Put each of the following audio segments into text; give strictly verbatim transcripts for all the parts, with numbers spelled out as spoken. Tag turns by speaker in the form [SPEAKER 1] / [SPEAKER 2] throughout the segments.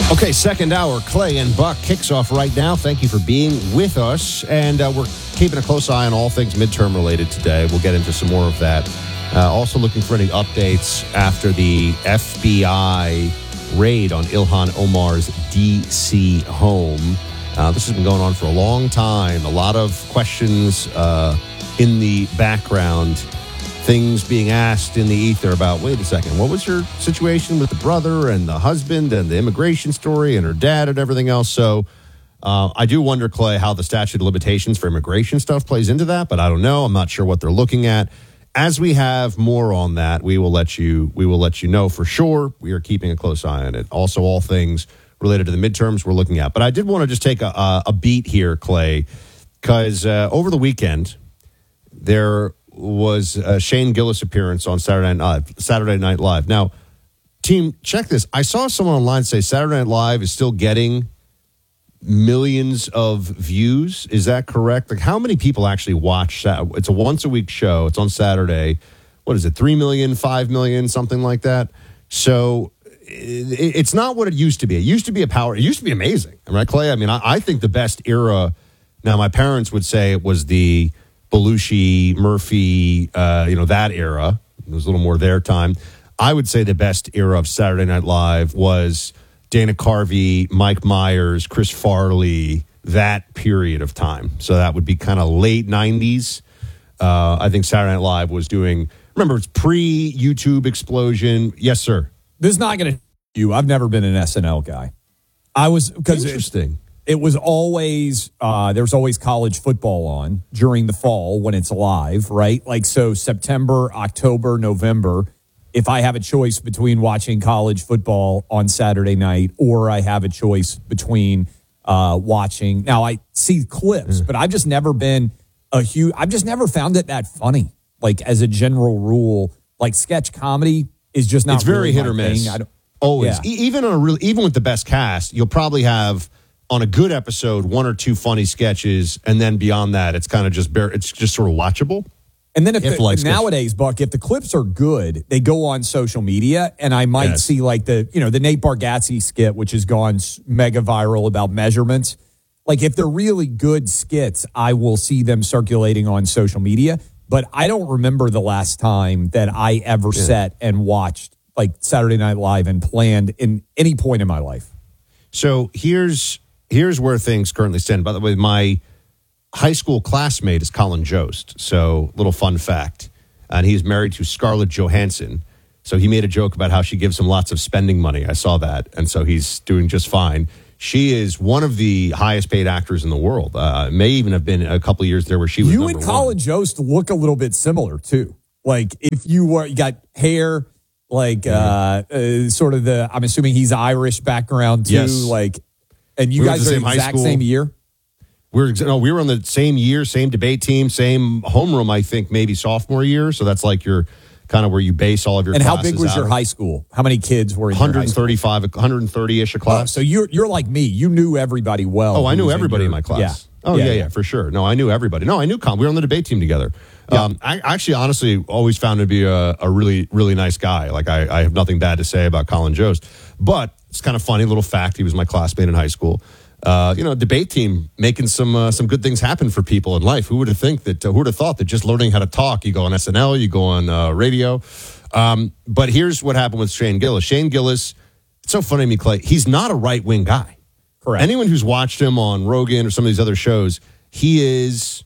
[SPEAKER 1] Okay, second hour, Clay and Buck kicks off right now. Thank you for being with us. And uh, we're keeping a close eye on all things midterm related today. We'll get into some more of that. Uh, also looking for any updates after the F B I raid on Ilhan Omar's D C home. Uh, this has been going on for a long time. A lot of questions uh, in the background. Things being asked in the ether about, wait a second, what was your situation with the brother and the husband and the immigration story and her dad and everything else? So uh, I do wonder, Clay, how the statute of limitations for immigration stuff plays into that, but I don't know. I'm not sure what they're looking at. As we have more on that, we will let you we will let you know for sure. We are keeping a close eye on it. Also, all things related to the midterms we're looking at. But I did want to just take a, a, a beat here, Clay, because uh, over the weekend, there was a Shane Gillis appearance on Saturday Night Live. Saturday Night Live. Now, team, check this. I saw someone online say Saturday Night Live is still getting millions of views. Is that correct? Like, how many people actually watch that? It's a once a week show. It's on Saturday. What is it? Three million, five million, something like that. So it, it's not what it used to be. It used to be a power. It used to be amazing. Right, Clay? I mean, I, I think the best era. Now, my parents would say it was the Belushi, Murphy, uh, you know, that era. It was a little more their time. I would say the best era of Saturday Night Live was Dana Carvey, Mike Myers, Chris Farley, that period of time. So that would be kind of late nineties. Uh, I think Saturday Night Live was doing, remember, it's pre-YouTube explosion. Yes, sir.
[SPEAKER 2] This is not going to you. I've never been an S N L guy. I was, because
[SPEAKER 1] interesting.
[SPEAKER 2] It, it was always, uh, there's always college football on during the fall when it's live, right? Like, so September, October, November, if I have a choice between watching college football on Saturday night or I have a choice between uh, watching, now I see clips, mm. but I've just never been a huge, I've just never found it that funny. Like, as a general rule, like sketch comedy is just not
[SPEAKER 1] it's very
[SPEAKER 2] really
[SPEAKER 1] hit or miss.
[SPEAKER 2] I don't,
[SPEAKER 1] Always.
[SPEAKER 2] Yeah.
[SPEAKER 1] E- even on a real, even with the best cast, you'll probably have on a good episode one or two funny sketches, and then beyond that, it's kind of just bare. It's just sort of watchable.
[SPEAKER 2] And then if, if
[SPEAKER 1] the, like
[SPEAKER 2] nowadays, Buck, if the clips are good, they go on social media, and I might
[SPEAKER 1] yes.
[SPEAKER 2] see like the you know the Nate Bargatze skit, which has gone mega viral about measurements. Like, if they're really good skits, I will see them circulating on social media. But I don't remember the last time that I ever yeah. sat and watched like Saturday Night Live and planned in any point in my life.
[SPEAKER 1] So here's here's where things currently stand. By the way, my high school classmate is Colin Jost. So little fun fact. And he's married to Scarlett Johansson. So he made a joke about how she gives him lots of spending money. I saw that. And so he's doing just fine. She is one of the highest paid actors in the world. Uh, may even have been a couple of years there where she was
[SPEAKER 2] You
[SPEAKER 1] number
[SPEAKER 2] and Colin
[SPEAKER 1] one.
[SPEAKER 2] Jost look a little bit similar, too. Like, if you were, you got hair, like mm-hmm. uh, uh, sort of the, I'm assuming he's Irish background, too.
[SPEAKER 1] Yes.
[SPEAKER 2] Like, and you
[SPEAKER 1] we
[SPEAKER 2] guys are the exact same year?
[SPEAKER 1] We're no, we were on the same year, same debate team, same homeroom, I think, maybe sophomore year. So that's like your kind of where you base all of your
[SPEAKER 2] and
[SPEAKER 1] classes.
[SPEAKER 2] And how big was
[SPEAKER 1] out
[SPEAKER 2] your
[SPEAKER 1] of.
[SPEAKER 2] high school? How many kids were in
[SPEAKER 1] one thirty-five, one thirty-ish a class.
[SPEAKER 2] Oh, so you're you're like me. You knew everybody well.
[SPEAKER 1] Oh, I knew everybody in, your, in my class.
[SPEAKER 2] Yeah.
[SPEAKER 1] Oh,
[SPEAKER 2] yeah,
[SPEAKER 1] yeah,
[SPEAKER 2] yeah,
[SPEAKER 1] yeah, for sure. No, I knew everybody. No, I knew Colin. We were on the debate team together.
[SPEAKER 2] Yeah.
[SPEAKER 1] Um, I actually, honestly, always found him to be a, a really, really nice guy. Like, I, I have nothing bad to say about Colin Jost. But it's kind of funny, little fact. He was my classmate in high school. Uh, you know, debate team making some uh, some good things happen for people in life. Who would have think that? Uh, who would have thought that just learning how to talk? You go on S N L, you go on uh, radio. Um, but here's what happened with Shane Gillis. Shane Gillis, it's so funny to me, Clay. He's not a right wing guy.
[SPEAKER 2] Correct.
[SPEAKER 1] Anyone who's watched him on Rogan or some of these other shows, he is,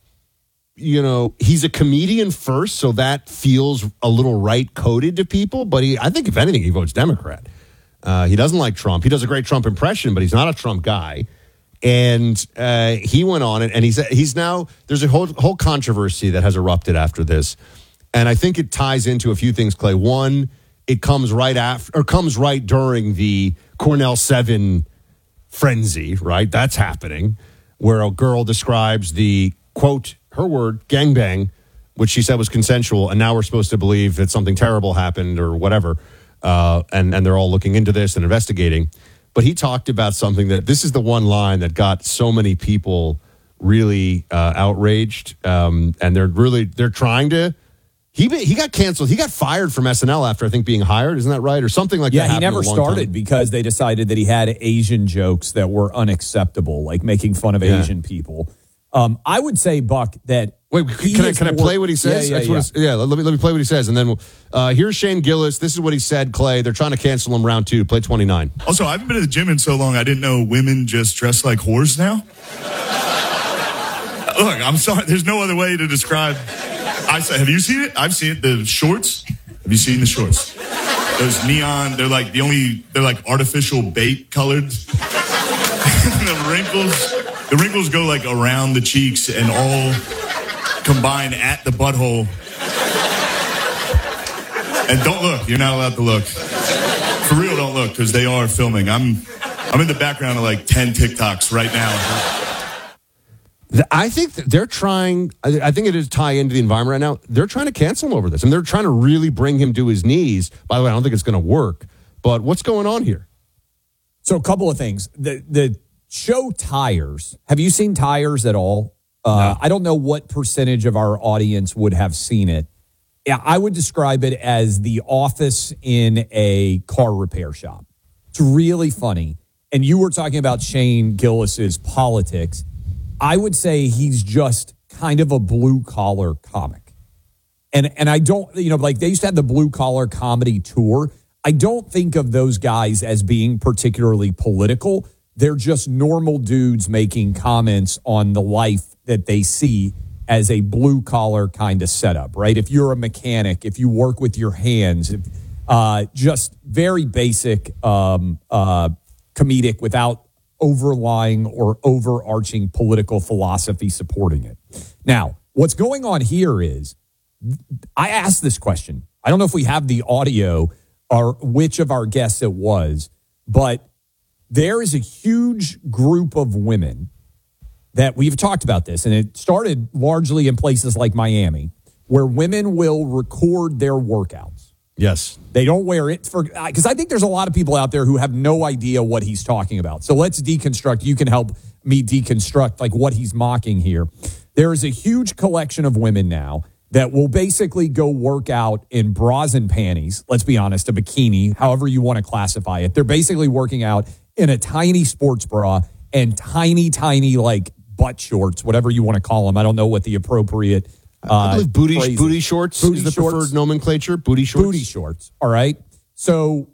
[SPEAKER 1] you know, he's a comedian first, so that feels a little right coded to people. But he, I think, if anything, he votes Democrat. Uh, he doesn't like Trump. He does a great Trump impression, but he's not a Trump guy. And uh, he went on it, and he's he's now, there's a whole whole controversy that has erupted after this. And I think it ties into a few things, Clay. One, it comes right after, or comes right during the Cornell seven frenzy, right? That's happening, where a girl describes the, quote, her word, gangbang, which she said was consensual, and now we're supposed to believe that something terrible happened or whatever. Uh, and, and they're all looking into this and investigating. But he talked about something that, this is the one line that got so many people really uh, outraged. Um, and they're really, they're trying to He he got canceled. He got fired from S N L after, I think, being hired. Isn't that right? Or something like
[SPEAKER 2] yeah,
[SPEAKER 1] that.
[SPEAKER 2] Yeah, he never
[SPEAKER 1] a long
[SPEAKER 2] started
[SPEAKER 1] time.
[SPEAKER 2] because they decided that he had Asian jokes that were unacceptable, like making fun of yeah. Asian people. Um, I would say, Buck, that
[SPEAKER 1] wait, can I can I play what he says?
[SPEAKER 2] Yeah, yeah,
[SPEAKER 1] That's
[SPEAKER 2] yeah.
[SPEAKER 1] What yeah let me let me play what he says, and then we'll, uh, here's Shane Gillis. This is what he said. Clay, they're trying to cancel him round two. Play twenty-nine.
[SPEAKER 3] Also, I haven't been to the gym in so long. I didn't know women just dress like whores now. Look, I'm sorry. There's no other way to describe. I said, have you seen it? I've seen it. The shorts. Have you seen the shorts? Those neon. They're like the only. They're like artificial bait colored. The wrinkles. The wrinkles go like around the cheeks and all combine at the butthole. And don't look. You're not allowed to look. For real, don't look, because they are filming. I'm I'm in the background of like ten TikToks right now.
[SPEAKER 1] I think that they're trying, I think it is tie into the environment right now. They're trying to cancel him over this. And they're trying to really bring him to his knees. By the way, I don't think it's going to work. But what's going on here?
[SPEAKER 2] So a couple of things. The the show Tires. Have you seen Tires at all? Uh, no. I don't know what percentage of our audience would have seen it. Yeah, I would describe it as The Office in a car repair shop. It's really funny. And you were talking about Shane Gillis's politics. I would say he's just kind of a blue-collar comic. And and I don't, you know, like they used to have the blue-collar comedy tour. I don't think of those guys as being particularly political. They're just normal dudes making comments on the life that they see as a blue-collar kind of setup, right? If you're a mechanic, if you work with your hands, if, uh, just very basic um, uh, comedic without overlying or overarching political philosophy supporting it. Now, what's going on here is, I asked this question. I don't know if we have the audio or which of our guests it was, but there is a huge group of women that we've talked about this, and it started largely in places like Miami, where women will record their workouts.
[SPEAKER 1] Yes.
[SPEAKER 2] They don't wear it for, because I think there's a lot of people out there who have no idea what he's talking about. So let's deconstruct. You can help me deconstruct like what he's mocking here. There is a huge collection of women now that will basically go work out in bras and panties. Let's be honest, a bikini, however you want to classify it. They're basically working out in a tiny sports bra and tiny, tiny like butt shorts, whatever you want to call them. I don't know what the appropriate Uh,
[SPEAKER 1] I believe booty
[SPEAKER 2] crazy.
[SPEAKER 1] booty shorts
[SPEAKER 2] booty
[SPEAKER 1] is the
[SPEAKER 2] shorts.
[SPEAKER 1] preferred nomenclature. Booty shorts.
[SPEAKER 2] Booty shorts. All right. So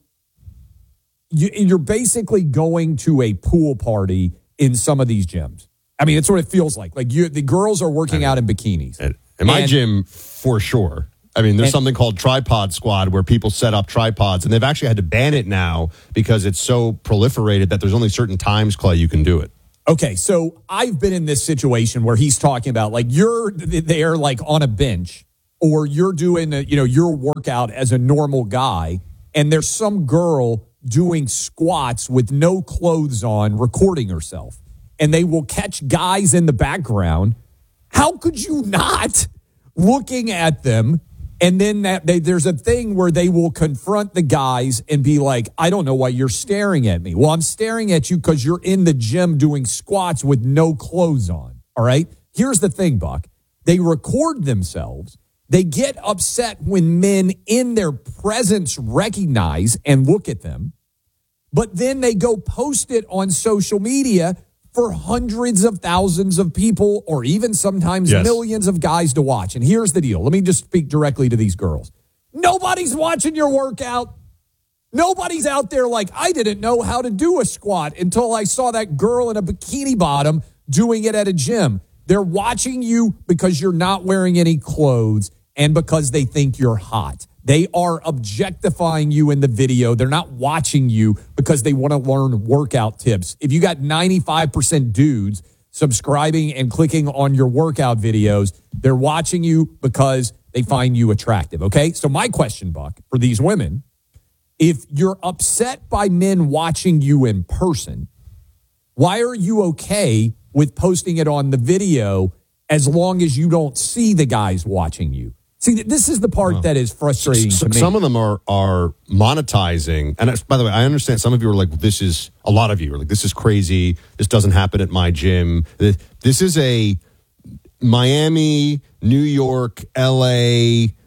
[SPEAKER 2] you, you're basically going to a pool party in some of these gyms. I mean, it's what it feels like. Like you, the girls are working out in bikinis.
[SPEAKER 1] In my and, gym, for sure. I mean, there's and, something called Tripod Squad where people set up tripods, and they've actually had to ban it now because it's so proliferated that there's only certain times, Clay, you can do it.
[SPEAKER 2] Okay, so I've been in this situation where he's talking about like you're there like on a bench or you're doing a, you know your workout as a normal guy and there's some girl doing squats with no clothes on recording herself and they will catch guys in the background. How could you not looking at them? And then that they, there's a thing where they will confront the guys and be like, I don't know why you're staring at me. Well, I'm staring at you because you're in the gym doing squats with no clothes on. All right. Here's the thing, Buck. They record themselves. They get upset when men in their presence recognize and look at them. But then they go post it on social media for hundreds of thousands of people or even sometimes yes. millions of guys to watch. And here's the deal. Let me just speak directly to these girls. Nobody's watching your workout. Nobody's out there like, I didn't know how to do a squat until I saw that girl in a bikini bottom doing it at a gym. They're watching you because you're not wearing any clothes and because they think you're hot. They are objectifying you in the video. They're not watching you because they want to learn workout tips. If you got ninety-five percent dudes subscribing and clicking on your workout videos, they're watching you because they find you attractive, okay? So my question, Buck, for these women, if you're upset by men watching you in person, why are you okay with posting it on the video as long as you don't see the guys watching you? See, this is the part oh. that is frustrating
[SPEAKER 1] so,
[SPEAKER 2] to me.
[SPEAKER 1] Some of them are are monetizing. And by the way, I understand some of you are like, this is, a lot of you are like, this is crazy. This doesn't happen at my gym. This is a Miami, New York, L A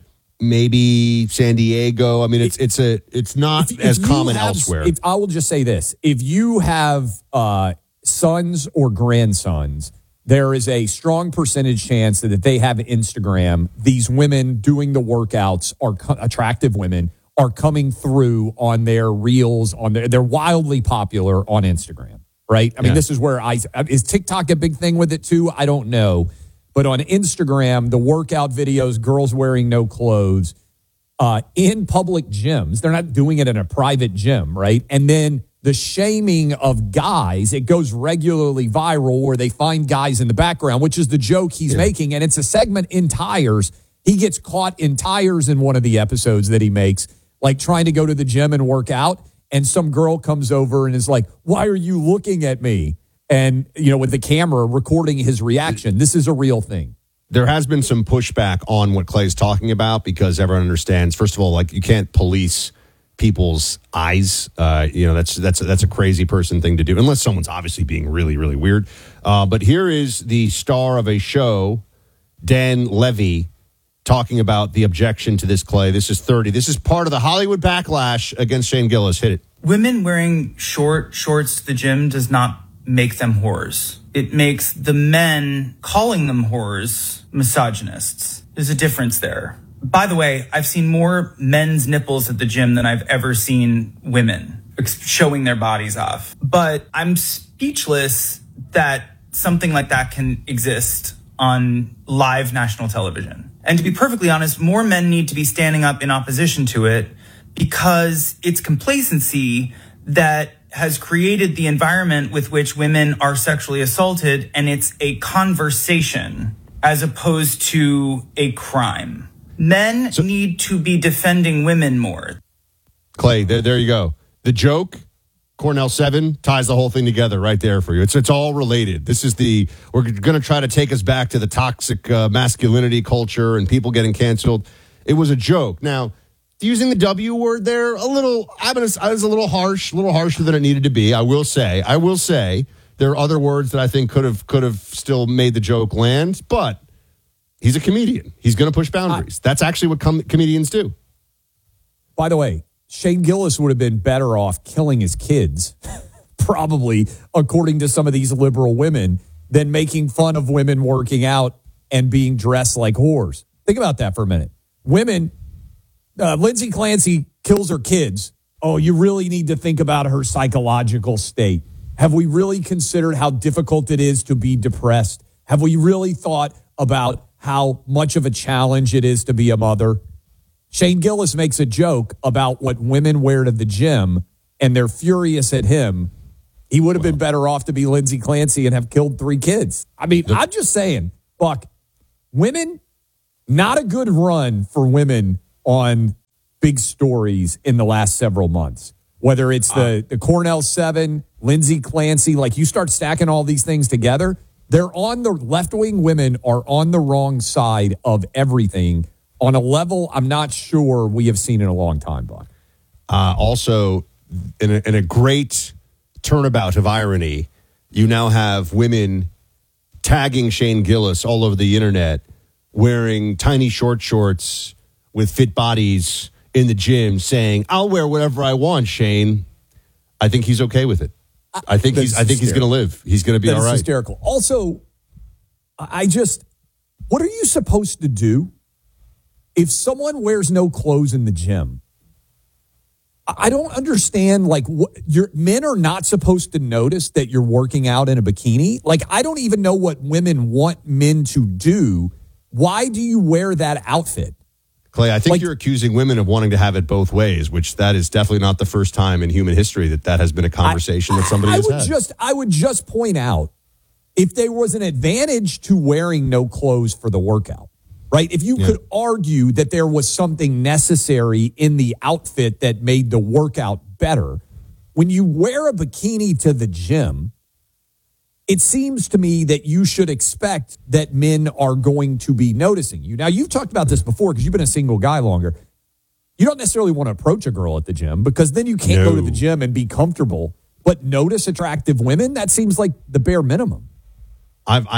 [SPEAKER 1] maybe San Diego. I mean, it's it's a it's not
[SPEAKER 2] if,
[SPEAKER 1] as
[SPEAKER 2] if
[SPEAKER 1] common
[SPEAKER 2] have,
[SPEAKER 1] elsewhere.
[SPEAKER 2] If, I will just say this: if you have uh, sons or grandsons, there is a strong percentage chance that if they have Instagram, these women doing the workouts are co- attractive women are coming through on their reels. On their, they're wildly popular on Instagram, right? I mean,
[SPEAKER 1] Yeah.
[SPEAKER 2] this is where I is TikTok a big thing with it too? I don't know. But on Instagram, the workout videos, girls wearing no clothes uh, in public gyms, they're not doing it in a private gym, right? And then the shaming of guys, it goes regularly viral where they find guys in the background, which is the joke he's
[SPEAKER 1] Yeah.
[SPEAKER 2] making. And it's a segment in Tires. He gets caught in Tires in one of the episodes that he makes, like trying to go to the gym and work out. And some girl comes over and is like, why are you looking at me? And, you know, with the camera recording his reaction. This is a real thing.
[SPEAKER 1] There has been some pushback on what Clay's talking about because everyone understands, first of all, like you can't police people's eyes. Uh, you know, that's that's that's a crazy person thing to do, unless someone's obviously being really, really weird. Uh, but here is the star of a show, Dan Levy, talking about the objection to this, Clay. This is thirty. This is part of the Hollywood backlash against Shane Gillis. Hit it.
[SPEAKER 4] Women wearing short shorts to the gym does not make them whores. It makes the men calling them whores misogynists. There's a difference there. By the way, I've seen more men's nipples at the gym than I've ever seen women ex- showing their bodies off. But I'm speechless that something like that can exist on live national television. And to be perfectly honest, more men need to be standing up in opposition to it because it's complacency that has created the environment with which women are sexually assaulted, and it's a conversation as opposed to a crime. Men
[SPEAKER 1] So-
[SPEAKER 4] need to be defending women more.
[SPEAKER 1] Clay, there, there you go. The joke, Cornell seven, ties the whole thing together right there for you. It's it's all related. This is the, we're going to try to take us back to the toxic uh, masculinity culture and people getting canceled. It was a joke. Now, using the W word there, a little, I was, I was a little harsh, a little harsher than it needed to be. I will say, I will say there are other words that I think could have, could have still made the joke land, but he's a comedian. He's going to push boundaries. That's actually what com- comedians do.
[SPEAKER 2] By the way, Shane Gillis would have been better off killing his kids, probably, according to some of these liberal women, than making fun of women working out and being dressed like whores. Think about that for a minute. Women, uh, Lindsay Clancy kills her kids. Oh, you really need to think about her psychological state. Have we really considered how difficult it is to be depressed? Have we really thought about how much of a challenge it is to be a mother? Shane Gillis makes a joke about what women wear to the gym, and they're furious at him. He would have been better off to be Lindsay Clancy and have killed three kids. I mean, I'm just saying, Buck, women, not a good run for women on big stories in the last several months. Whether it's the, the Cornell seven, Lindsay Clancy, like you start stacking all these things together, they're on the left-wing women are on the wrong side of everything on a level I'm not sure we have seen in a long time, Buck.
[SPEAKER 1] Uh, also, in a, in a great turnabout of irony, you now have women tagging Shane Gillis all over the internet wearing tiny short shorts with fit bodies in the gym saying, I'll wear whatever I want, Shane. I think he's okay with it. I think
[SPEAKER 2] That's
[SPEAKER 1] he's I think he's going to live. He's going to be
[SPEAKER 2] That
[SPEAKER 1] all
[SPEAKER 2] is
[SPEAKER 1] right.
[SPEAKER 2] hysterical. Also, I just, what are you supposed to do if someone wears no clothes in the gym? I don't understand, like, what your men are not supposed to notice that you're working out in a bikini. Like, I don't even know what women want men to do. Why do you wear that outfit?
[SPEAKER 1] Clay, I think
[SPEAKER 2] Like-
[SPEAKER 1] you're accusing women of wanting to have it both ways, which that is definitely not the first time in human history that that has been a conversation
[SPEAKER 2] I,
[SPEAKER 1] that somebody
[SPEAKER 2] I
[SPEAKER 1] has
[SPEAKER 2] would
[SPEAKER 1] had.
[SPEAKER 2] just, I would just point out if there was an advantage to wearing no clothes for the workout, right? If you
[SPEAKER 1] Yeah.
[SPEAKER 2] could argue that there was something necessary in the outfit that made the workout better, when you wear a bikini to the gym, it seems to me that you should expect that men are going to be noticing you. Now, you've talked about this before because you've been a single guy longer. You don't necessarily want to approach a girl at the gym because then you can't
[SPEAKER 1] No.
[SPEAKER 2] go to the gym and be comfortable. But notice attractive women, that seems like the bare minimum.
[SPEAKER 1] I've I've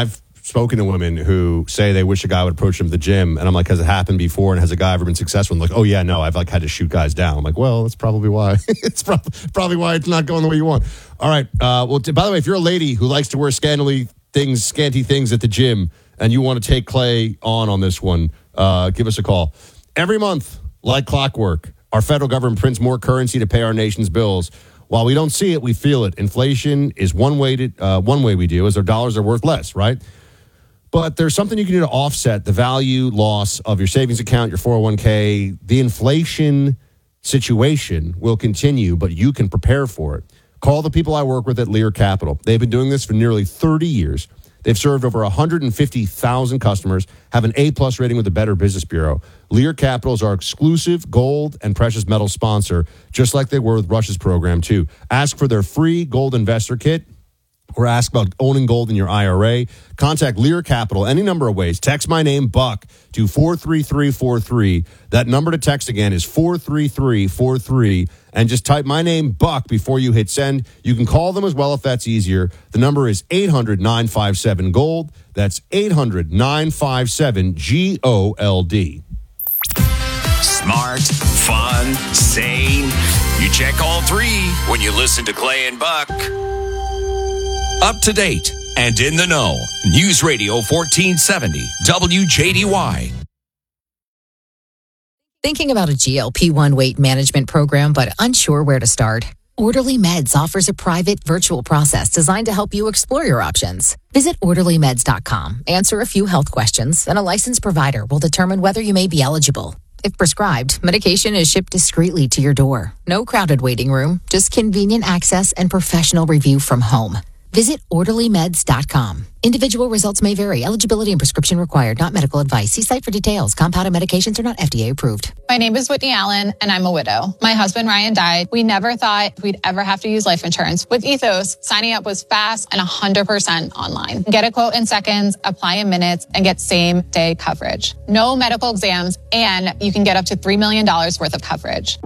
[SPEAKER 1] spoken to women who say they wish a guy would approach them at the gym, and I'm like, has it happened before? And has a guy ever been successful? And like, oh yeah, no, I've like had to shoot guys down. I'm like, well, that's probably why. it's prob- probably why it's not going the way you want. All right. Uh, well, t- by the way, if you're a lady who likes to wear scantily things, scanty things at the gym, and you want to take Clay on on this one, uh, give us a call. Every month, like clockwork, our federal government prints more currency to pay our nation's bills. While we don't see it, we feel it. Inflation is one way to uh, one way we do, as our dollars are worth less, right? But there's something you can do to offset the value loss of your savings account, your four oh one k. The inflation situation will continue, but you can prepare for it. Call the people I work with at Lear Capital. They've been doing this for nearly thirty years. They've served over one hundred fifty thousand customers, have an A-plus rating with the Better Business Bureau. Lear Capital is our exclusive gold and precious metal sponsor, just like they were with Rush's program, too. Ask for their free gold investor kit or ask about owning gold in your I R A. Contact Lear Capital any number of ways. Text my name, Buck, to four three three four three. That number to text again is four three three four three. And just type my name, Buck, before you hit send. You can call them as well if that's easier. The number is eight hundred nine five seven gold. That's eight hundred nine five seven G O L D.
[SPEAKER 5] Smart, fun, sane. You check all three when you listen to Clay and Buck. Up to date and in the know. News Radio fourteen seventy W J D Y.
[SPEAKER 6] Thinking about a G L P one weight management program but unsure where to start? Orderly Meds offers a private virtual process designed to help you explore your options. Visit orderly meds dot com, answer a few health questions, and a licensed provider will determine whether you may be eligible. If prescribed, medication is shipped discreetly to your door. No crowded waiting room, just convenient access and professional review from home. Visit orderly meds dot com. Individual results may vary. Eligibility and prescription required. Not medical advice. See site for details. Compounded medications are not F D A approved.
[SPEAKER 7] My name is Whitney Allen, and I'm a widow. My husband, Ryan, died. We never thought we'd ever have to use life insurance. With Ethos, signing up was fast and one hundred percent online. Get a quote in seconds, apply in minutes, and get same-day coverage. No medical exams, and you can get up to three million dollars worth of coverage.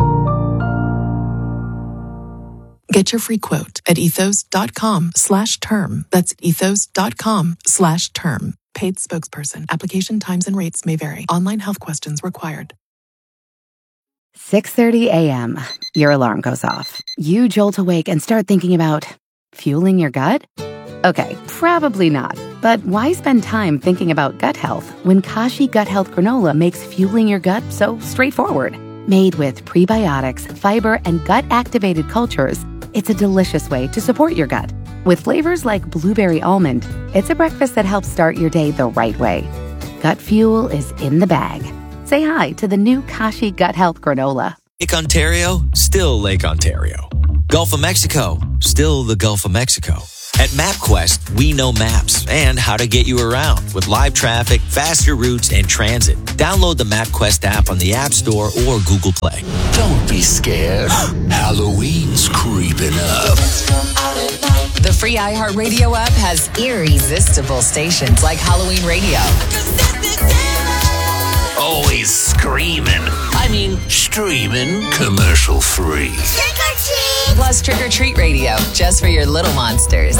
[SPEAKER 8] Get your free quote at ethos.com slash term. That's ethos.com slash term. Paid spokesperson. Application times and rates may vary. Online health questions required.
[SPEAKER 9] six thirty a.m. Your alarm goes off. You jolt awake and start thinking about fueling your gut? Okay, probably not. But why spend time thinking about gut health when Kashi Gut Health Granola makes fueling your gut so straightforward? Made with prebiotics, fiber, and gut-activated cultures, it's a delicious way to support your gut. With flavors like blueberry almond, it's a breakfast that helps start your day the right way. Gut fuel is in the bag. Say hi to the new Kashi Gut Health Granola.
[SPEAKER 10] Lake Ontario, still Lake Ontario. Gulf of Mexico, still the Gulf of Mexico. At MapQuest, we know maps and how to get you around with live traffic, faster routes, and transit. Download the MapQuest app on the App Store or Google Play.
[SPEAKER 11] Don't be scared. Halloween's creeping up.
[SPEAKER 6] The free iHeartRadio app has irresistible stations like Halloween Radio.
[SPEAKER 11] Always screaming. I mean, streaming. Commercial free.
[SPEAKER 6] Plus Trick or Treat Radio, just for your little monsters.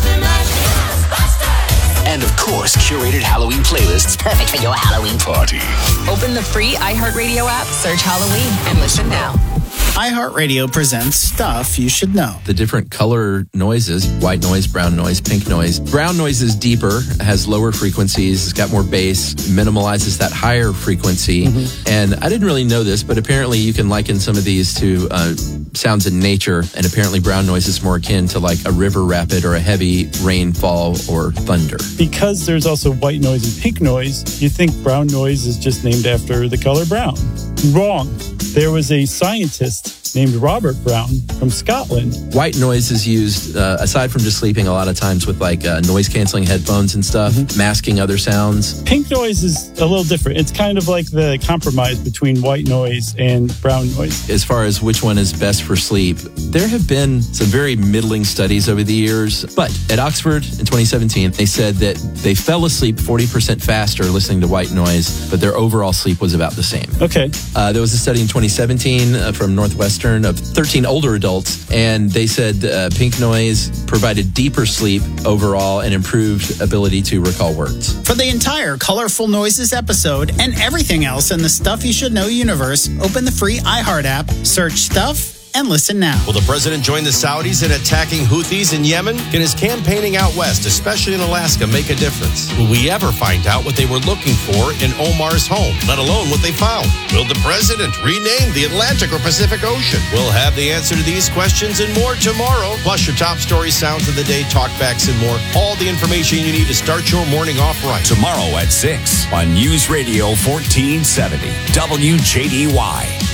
[SPEAKER 11] And of course, curated Halloween playlists perfect for your Halloween party.
[SPEAKER 6] Open the free iHeartRadio app, search Halloween, and listen now.
[SPEAKER 12] iHeartRadio presents Stuff You Should Know.
[SPEAKER 13] The different color noises, white noise, brown noise, pink noise. Brown noise is deeper, has lower frequencies, it's got more bass, minimalizes that higher frequency. Mm-hmm. And I didn't really know this, but apparently you can liken some of these to uh, sounds in nature. And apparently brown noise is more akin to like a river rapid or a heavy rainfall or thunder.
[SPEAKER 14] Because there's also white noise and pink noise, you think brown noise is just named after the color brown. Wrong. There was a scientist named Robert Brown from Scotland.
[SPEAKER 13] White noise is used, uh, aside from just sleeping, a lot of times with like uh, noise-canceling headphones and stuff, mm-hmm. masking other sounds.
[SPEAKER 14] Pink noise is a little different. It's kind of like the compromise between white noise and brown noise.
[SPEAKER 13] As far as which one is best for sleep, there have been some very middling studies over the years. But at Oxford in twenty seventeen, they said that they fell asleep forty percent faster listening to white noise, but their overall sleep was about the same.
[SPEAKER 14] Okay.
[SPEAKER 13] Uh, there was a study in twenty seventeen uh, from Northwestern Western of thirteen older adults, and they said uh, pink noise provided deeper sleep overall and improved ability to recall words.
[SPEAKER 12] For the entire Colorful Noises episode and everything else in the Stuff You Should Know universe, open the free iHeart app, search Stuff, and listen now.
[SPEAKER 15] Will the president join the Saudis in attacking Houthis in Yemen? Can his campaigning out west, especially in Alaska, make a difference? Will we ever find out what they were looking for in Omar's home, let alone what they found? Will the president rename the Atlantic or Pacific Ocean? We'll have the answer to these questions and more tomorrow. Plus your top story sounds of the day, talkbacks, and more. All the information you need to start your morning off right.
[SPEAKER 5] Tomorrow at six on News Radio fourteen seventy W J D Y.